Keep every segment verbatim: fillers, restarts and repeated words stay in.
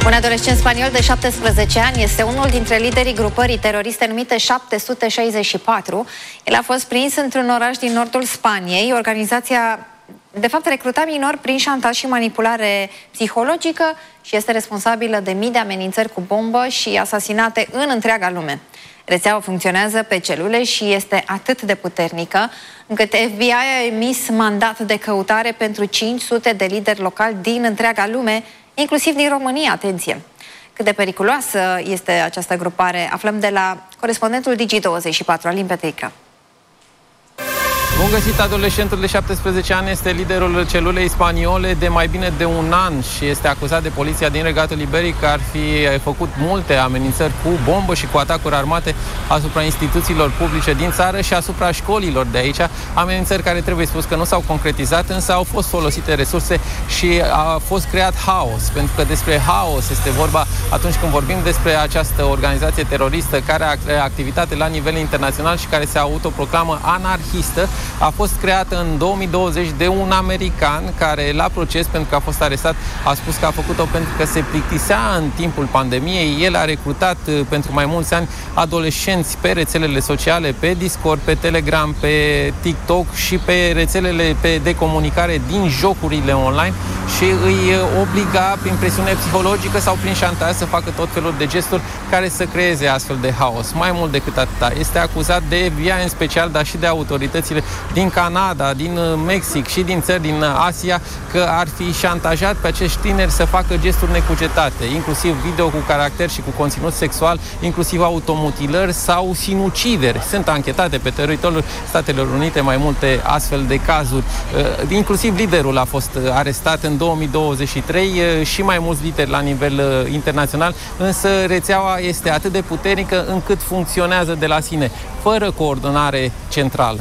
Un adolescent spaniol de șaptesprezece ani este unul dintre liderii grupării teroriste numite șapte sute șaizeci și patru. El a fost prins într-un oraș din nordul Spaniei. Organizația, de fapt, recruta minori prin șantaj și manipulare psihologică și este responsabilă de mii de amenințări cu bombă și asasinate în întreaga lume. Rețeaua funcționează pe celule și este atât de puternică încât F B I a emis mandat de căutare pentru cinci sute de lideri locali din întreaga lume, inclusiv din România, atenție! Cât de periculoasă este această grupare, aflăm de la corespondentul Digi douăzeci și patru, Alin Petrică. Bun găsit! Adolescentul de șaptesprezece ani este liderul celulei spaniole de mai bine de un an și este acuzat de poliția din Regatul Iberic că ar fi făcut multe amenințări cu bombă și cu atacuri armate asupra instituțiilor publice din țară și asupra școlilor de aici. Amenințări care, trebuie spus, că nu s-au concretizat, însă au fost folosite resurse și a fost creat haos. Pentru că despre haos este vorba atunci când vorbim despre această organizație teroristă care are activitate la nivel internațional și care se autoproclamă anarhistă. A fost creată în două mii douăzeci de un american care, la proces, pentru că a fost arestat, a spus că a făcut-o pentru că se plictisea în timpul pandemiei. El a recrutat pentru mai mulți ani adolescenți pe rețelele sociale, pe Discord, pe Telegram, pe TikTok și pe rețelele de comunicare din jocurile online și îi obliga prin presiune psihologică sau prin șantaj să facă tot felul de gesturi care să creeze astfel de haos. Mai mult decât atâta, este acuzat de F B I în special, dar și de autoritățile din Canada, din Mexic și din țări din Asia, că ar fi șantajat pe acești tineri să facă gesturi necugetate, inclusiv video cu caracter și cu conținut sexual, inclusiv automutilări sau sinucideri. Sunt anchetate pe teritoriul Statelor Unite mai multe astfel de cazuri. Inclusiv liderul a fost arestat în două mii douăzeci și trei și mai mulți lideri la nivel internațional, însă rețeaua este atât de puternică încât funcționează de la sine, fără coordonare centrală.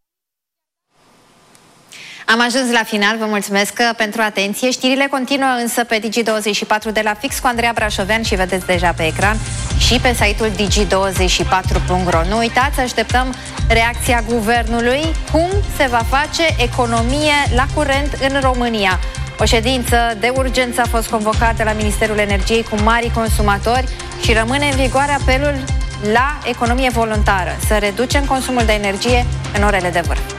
Am ajuns la final, vă mulțumesc pentru atenție. Știrile continuă însă pe Digi douăzeci și patru de la fix cu Andreea Brașovean și vedeți deja pe ecran și pe site-ul digi douăzeci și patru punct ro. Nu uitați, așteptăm reacția guvernului, cum se va face economie la curent în România. O ședință de urgență a fost convocată la Ministerul Energiei cu mari consumatori și rămâne în vigoare apelul la economie voluntară, să reducem consumul de energie în orele de vârf.